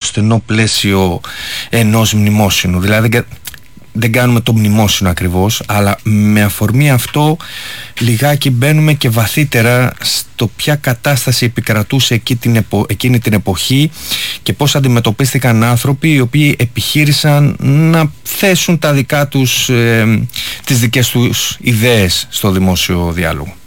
στενό πλαίσιο ενός μνημόσυνου. Δηλαδή δεν κάνουμε το μνημόσυνο ακριβώς, αλλά με αφορμή αυτό λιγάκι μπαίνουμε και βαθύτερα στο ποια κατάσταση επικρατούσε εκείνη την εποχή και πώς αντιμετωπίστηκαν άνθρωποι οι οποίοι επιχείρησαν να θέσουν τα δικά τους, τις δικές τους ιδέες στο δημόσιο διάλογο.